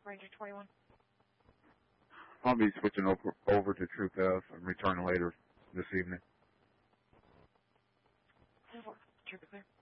Ranger 21. I'll be switching over to Troop F and returning later this evening. Trooper clear.